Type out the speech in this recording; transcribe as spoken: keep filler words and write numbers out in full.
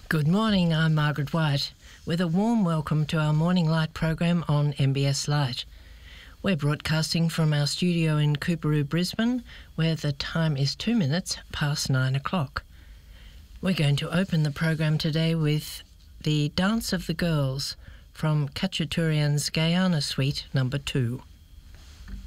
Good morning, I'm Margaret White with a warm welcome to our Morning Light program on M B S Light. We're broadcasting from our studio in Coorparoo, Brisbane, where the time is two minutes past nine o'clock. We're going to open the program today with the Dance of the Girls from Khachaturian's Guyana Suite number two.